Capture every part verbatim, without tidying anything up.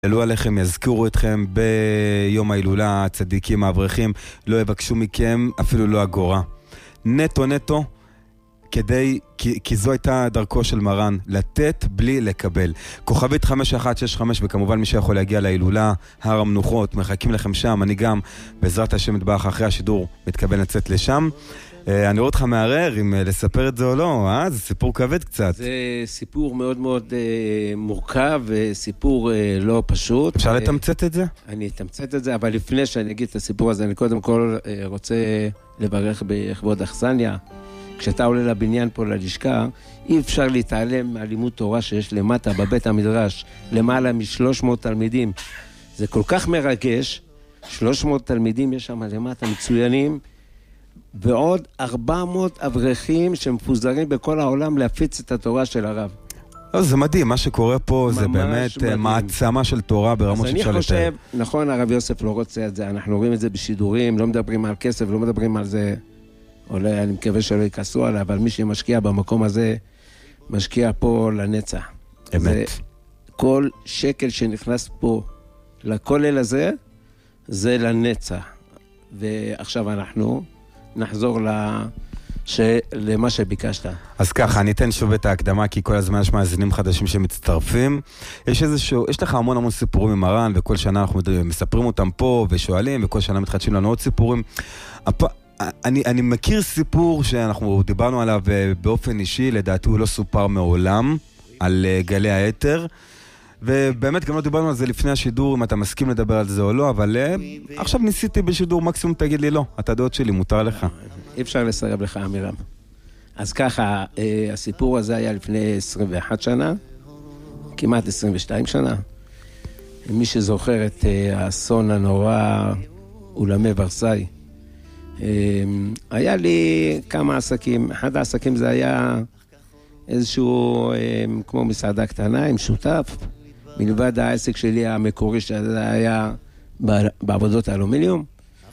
אלו עליכם, יזכירו אתכם ביום ההילולה, הצדיקים, האברכים, לא יבקשו מכם אפילו לא אגורה. נטו נטו, כדי, כי, כי זו הייתה דרכו של מרן, לתת בלי לקבל. כוכבית חמש אחת שש חמש, וכמובן מי שיכול להגיע להילולה, הר המנוחות, מחכים לכם שם, אני גם, בעזרת השם מטבח אחרי השידור, מתכוון לצאת לשם. אני רואה אותך מערער אם לספר את זה או לא, אה? זה סיפור כבד קצת. זה סיפור מאוד מאוד אה, מורכב, וסיפור אה, לא פשוט. אפשר לתמצת את זה? אני אתמצת את זה, אבל לפני שאני אגיד את הסיפור הזה, אני קודם כל אה, רוצה לברך בכבוד אכסניה. כשאתה עולה לבניין פה ללשכה, אי אפשר להתעלם מהלימוד תורה שיש למטה בבית המדרש, למעלה מ-שלוש מאות תלמידים. זה כל כך מרגש, שלוש מאות תלמידים יש שם למטה מצוינים, ועוד ארבע מאות אברכים שמפוזרים בכל העולם להפיץ את התורה של הרב. לא, זה מדהים, מה שקורה פה זה באמת מדהים. מעצמה של תורה ברמות שאפשר לתאר. אז אני חושב, נכון, הרב יוסף לא רוצה את זה, אנחנו רואים את זה בשידורים, לא מדברים על כסף, לא מדברים על זה, אולי אני מקווה שלא ייכנסו עליו, אבל מי שמשקיע במקום הזה, משקיע פה לנצח. אמת. זה, כל שקל שנכנס פה לכולל הזה, זה לנצח. ועכשיו אנחנו נחזור לש... למה שביקשת. אז ככה, אני אתן שוב את ההקדמה, כי כל הזמן יש מאזינים חדשים שמצטרפים. יש איזשהו, יש לך המון המון סיפורים עם מרן, וכל שנה אנחנו מספרים אותם פה ושואלים, וכל שנה מתחדשים לנו עוד סיפורים. הפ... אני, אני מכיר סיפור שאנחנו דיברנו עליו באופן אישי, לדעתי הוא לא סופר מעולם, על גלי היתר, ובאמת גם לא דיברנו על זה לפני השידור, אם אתה מסכים לדבר על זה או לא, אבל עכשיו ניסיתי בשידור, מקסימום תגיד לי לא, אתה דעות שלי, מותר לך. אי אפשר לסרב לך, אמירם. אז ככה, הסיפור הזה היה לפני עשרים ואחת שנה, כמעט עשרים ושתיים שנה. מי שזוכר את האסון הנורא, אולמי ורסאי, היה לי כמה עסקים. אחד העסקים זה היה איזשהו, כמו מסעדה קטנה עם שותף, מלבד העסק שלי המקורי שזה היה בעבודות האלומיניום.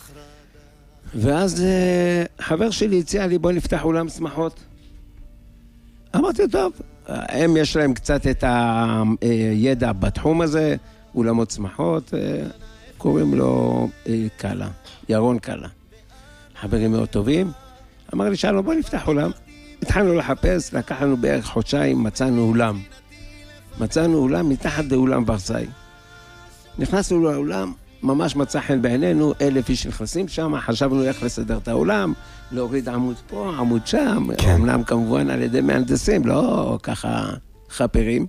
ואז חבר שלי הציע לי, בוא נפתח אולם שמחות. אמרתי, טוב, הם יש להם קצת את הידע בתחום הזה, אולמות שמחות, קוראים לו קלה, ירון קלה. חברים מאוד טובים. אמר לי, שלום, בוא נפתח אולם. התחלנו לחפש, לקח לנו בערך חודשיים, מצאנו אולם. מצאנו אולם מתחת לאולם ורסאי. נכנסנו לאולם, ממש מצא חן בעינינו, אלף איש נכנסים שם, חשבנו איך לסדר את האולם, להוריד עמוד פה, עמוד שם, כן. אמנם כמובן על ידי מהנדסים, לא ככה חפרים.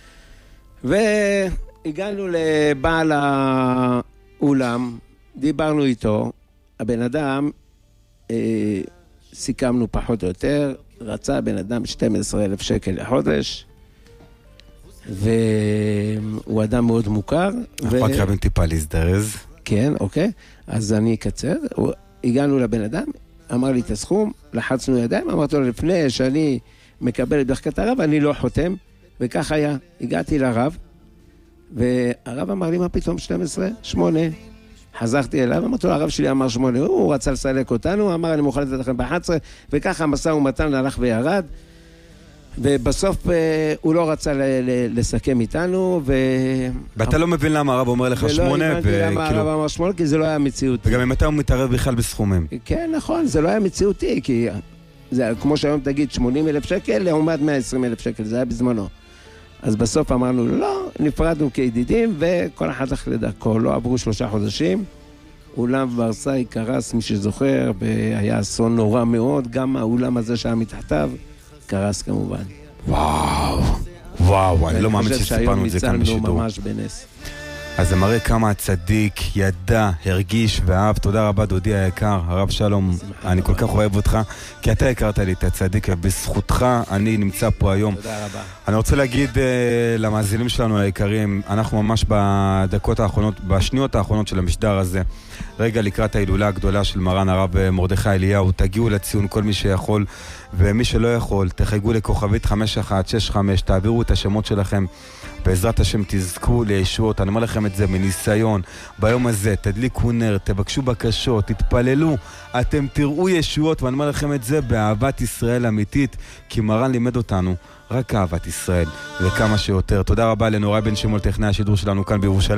והגענו לבעל האולם, דיברנו איתו, הבן אדם, אה, סיכמנו פחות או יותר, רצה בן אדם שנים עשר אלף שקל לחודש, והוא אדם מאוד מוכר. אנחנו רק רבים טיפה להזדרז. כן, אוקיי. אז אני אקצר. הגענו לבן אדם, אמר לי את הסכום, לחצנו ידיים, אמרתי לו, לפני שאני מקבל את ברכת הרב, אני לא חותם, וכך היה. הגעתי לרב, והרב אמר לי, מה פתאום שתים עשרה? שמונה. חזרתי אליו, אמרתי לו, הרב שלי אמר שמונה, הוא רצה לסלק אותנו, אמר, אני מוכן לתת לכם ב-אחת עשרה, וככה המסע ומתן הלך וירד, ובסוף הוא לא רצה לסכם איתנו, ו... ואתה לא מבין למה הרב אומר לך שמונה, ולא הבנתי למה הרב אמר שמונה, כי זה לא היה מציאותי. וגם אם אתה מתערב בכלל בסכומים. כן, נכון, זה לא היה מציאותי, כי זה, כמו שהיום תגיד, שמונים אלף שקל, לעומת מאה ועשרים אלף שקל, זה היה בזמנו. אז בסוף אמרנו, לא, נפרדנו כידידים, וכל אחד הלך לדרכו. לא עברו שלושה חודשים, אולם ורסאי קרס, מי שזוכר, והיה אסון נורא מאוד, גם האולם הזה שהיה מתחתיו, קרס כמובן. וואו, וואו, אני לא מאמין שסיפרנו את זה כאן בשידור. ניצלנו ממש בנס. אז זה מראה כמה הצדיק ידע, הרגיש ואהב. תודה רבה דודי היקר, הרב שלום, אני כל כך אוהב אותך, כי אתה הכרת לי את הצדיק, ובזכותך אני נמצא פה היום. תודה רבה. אני רוצה להגיד uh, למאזינים שלנו היקרים, אנחנו ממש בדקות האחרונות, בשניות האחרונות של המשדר הזה, רגע לקראת ההילולה הגדולה של מרן הרב מרדכי אליהו, תגיעו לציון כל מי שיכול, ומי שלא יכול, תחייגו לכוכבית חמש אחת שש חמש, תעבירו את השמות שלכם, בעזרת השם תזכו לישועות. אני אומר לכם את זה מניסיון, ביום הזה תדליקו נר, תבקשו בקשות, תתפללו, אתם תראו ישועות, ואני אומר לכם את זה באהבת ישראל אמיתית, כי מרן לימד אותנו, רק אהבת ישראל וכמה שיותר. תודה רבה לנורא בן שמעון, טכנאי השידור שלנו כאן בירושלים.